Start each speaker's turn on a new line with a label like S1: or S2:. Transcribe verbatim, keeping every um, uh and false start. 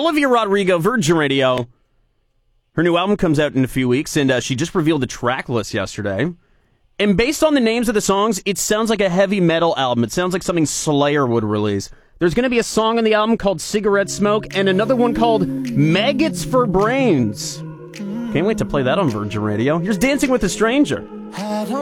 S1: Olivia Rodrigo, Virgin Radio. Her new album comes out in a few weeks, and uh, she just revealed the track list yesterday. And based on the names of the songs, it sounds like a heavy metal album. It sounds like something Slayer would release. There's going to be a song on the album called Cigarette Smoke and another one called Maggots for Brains. Can't wait to play that on Virgin Radio. Here's Dancing with a Stranger.